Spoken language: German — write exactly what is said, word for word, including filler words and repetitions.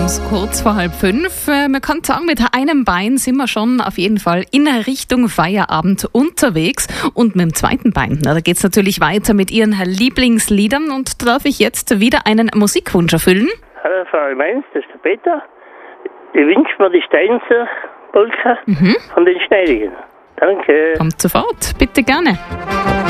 haben es kurz vor halb fünf. Man kann sagen, mit einem Bein sind wir schon auf jeden Fall in Richtung Feierabend unterwegs. Und mit dem zweiten Bein, na, da geht es natürlich weiter mit Ihren Lieblingsliedern. Und da darf ich jetzt wieder einen Musikwunsch erfüllen. Hallo Frau Mainz, das ist der Peter. Ich wünsche mir die Steinzer Polka mhm. von den Schneidigen. Danke. Kommt sofort, bitte gerne.